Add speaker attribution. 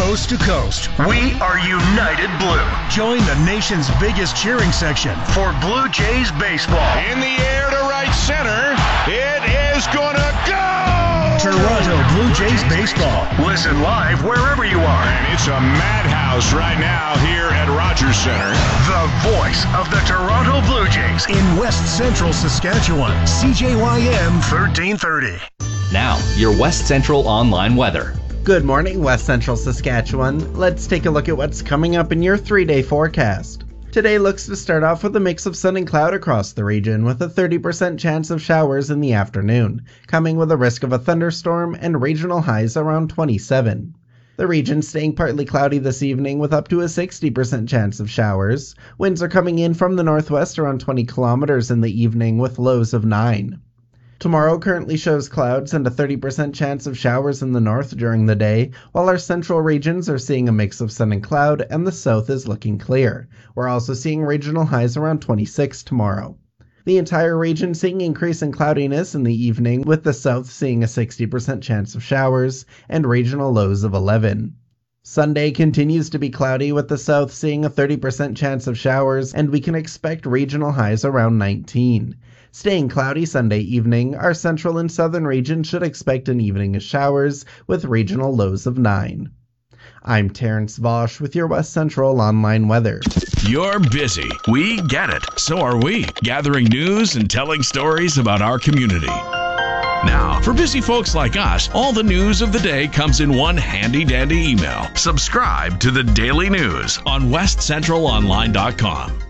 Speaker 1: coast to coast. We are United Blue. Join the nation's biggest cheering section for Blue Jays baseball.
Speaker 2: In the air to right center. It is gonna go!
Speaker 1: Toronto Blue Jays baseball. Listen live wherever you are.
Speaker 2: And it's a madhouse right now here at Rogers Center.
Speaker 1: The voice of the Toronto Blue Jays in West Central Saskatchewan. CJYM 1330.
Speaker 3: Now, your West Central online weather.
Speaker 4: Good morning, West Central Saskatchewan. Let's take a look at what's coming up in your 3-day forecast. Today looks to start off with a mix of sun and cloud across the region, with a 30% chance of showers in the afternoon, coming with a risk of a thunderstorm and regional highs around 27. The region staying partly cloudy this evening with up to a 60% chance of showers. Winds are coming in from the northwest around 20 kilometers in the evening with lows of 9. Tomorrow currently shows clouds and a 30% chance of showers in the north during the day, while our central regions are seeing a mix of sun and cloud, and the south is looking clear. We're also seeing regional highs around 26 tomorrow. The entire region seeing increase in cloudiness in the evening, with the south seeing a 60% chance of showers and regional lows of 11. Sunday continues to be cloudy, with the south seeing a 30% chance of showers, and we can expect regional highs around 19. Staying cloudy Sunday evening, our central and southern region should expect an evening of showers with regional lows of 9. I'm Terrence Vosch with your West Central online weather.
Speaker 5: You're busy. We get it. So are we. Gathering news and telling stories about our community. Now, for busy folks like us, all the news of the day comes in one handy-dandy email. Subscribe to the Daily News on westcentralonline.com.